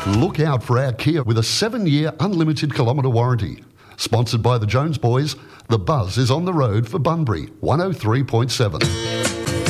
Look out for our Kia with a 7-year unlimited kilometre warranty. Sponsored by the Jones Boys, the buzz is on the road for Bunbury, 103.7.